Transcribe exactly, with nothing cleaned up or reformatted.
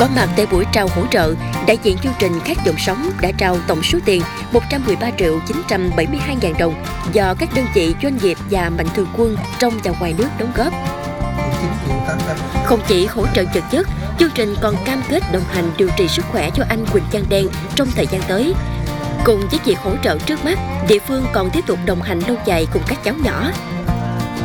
Có mặt tại buổi trao hỗ trợ, đại diện chương trình Khát vọng sống đã trao tổng số tiền một trăm mười ba triệu chín trăm bảy mươi hai ngàn đồng do các đơn vị, doanh nghiệp và mạnh thường quân trong và ngoài nước đóng góp. Không chỉ hỗ trợ vật chất, chương trình còn cam kết đồng hành điều trị sức khỏe cho anh Quỳnh Giang Đen trong thời gian tới. Cùng với việc hỗ trợ trước mắt, địa phương còn tiếp tục đồng hành lâu dài cùng các cháu nhỏ.